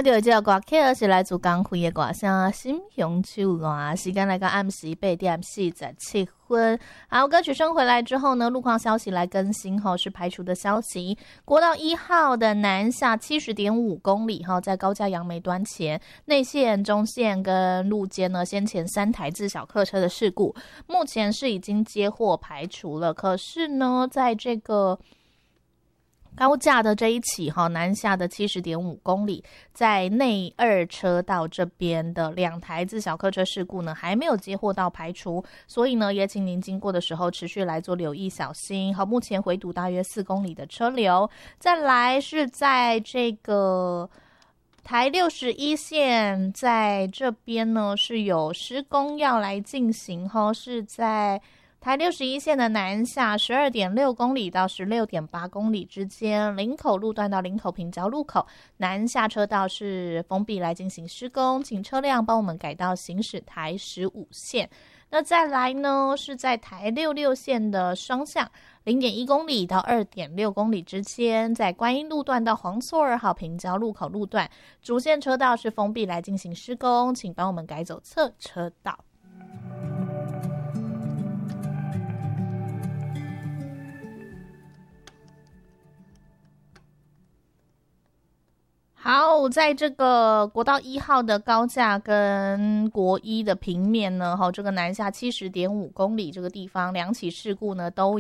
听到这个歌曲是来自江蕙的歌声《心胸手暖》，时间来到暗时8:47。好，歌曲声回来之后呢，路况消息来更新是排除的消息。国道1号的南下70.5公里在高架杨梅端前，内线、中线跟路肩呢，先前3台自小客车的事故，目前是已经接获排除了。可是呢，在这个高架的这一起南下的70.5公里，在内2车道这边的2台自小客车事故呢，还没有接获到排除，所以呢，也请您经过的时候持续来做留意小心。好，目前回堵大约4公里的车流。再来是在这个台61线，在这边呢是有施工要来进行是在台61线的南下12.6公里到16.8公里之间，林口路段到林口平交路口南下车道是封闭来进行施工，请车辆帮我们改道行驶台15线。那再来呢是在台66线的双向0.1公里到2.6公里之间，在观音路段到黄厝2号平交路口路段主线车道是封闭来进行施工，请帮我们改走侧车道。好，在这个国道1号的高架跟国一的平面呢，这个南下70.5公里这个地方，2起事故呢都